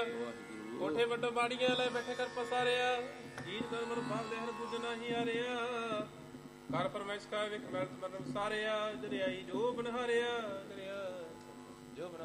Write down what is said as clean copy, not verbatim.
ਕੋਠੇ ਵੱਡੋ ਬਾੜੀਆਂ ਲੈ ਬੈਠੇ ਕਰ ਪਸਾਰਿਆ, ਜੀਤ ਕਰ ਮਨ ਭਾਵਦੇ ਹਰ ਕੁਝ ਨਹੀਂ ਹਾਰਿਆ। ਕਰ ਪਰਮੇਸ਼ ਕਾ ਵਿਖ ਮੈਲਤ ਮਰਨ ਸਾਰਿਆ, ਦਰਿਆਈ ਜੋ ਬਨਹਾਰਿਆ, ਦਰਿਆ ਜੋ